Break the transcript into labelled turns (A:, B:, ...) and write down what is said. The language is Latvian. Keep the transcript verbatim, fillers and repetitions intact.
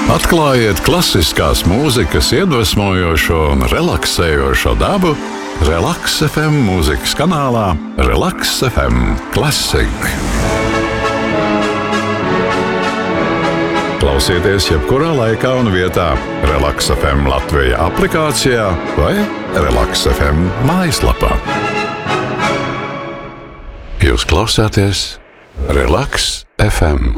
A: Atklājiet klasiskās mūzikas iedvesmojošo un relaksējošo dabu Relaks F M mūzikas kanālā Relaks F M Classic. Klausieties jebkurā laikā un vietā Relaks F M Latvija aplikācijā vai Relaks F M mājaslapā. Jūs klausāties Relaks F M.